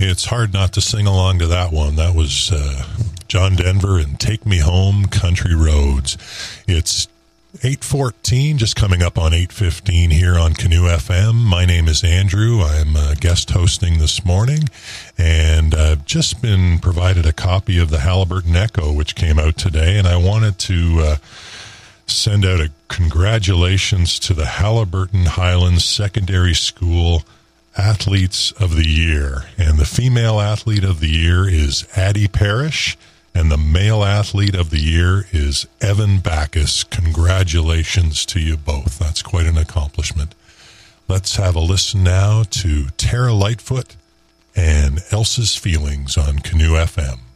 It's hard not to sing along to that one. That was John Denver and Take Me Home, Country Roads. It's 8:14, just coming up on 8:15 here on Canoe FM. My name is Andrew. I'm guest hosting this morning, and I've just been provided a copy of the Haliburton Echo, which came out today, and I wanted to send out a congratulations to the Haliburton Highlands Secondary School Athletes of the Year. And the female athlete of the year is Addie Parrish, and the male athlete of the year is Evan Backus. Congratulations to you both. That's quite an accomplishment. Let's have a listen now to Tara Lightfoot and Elsa's Feelings on Canoe FM.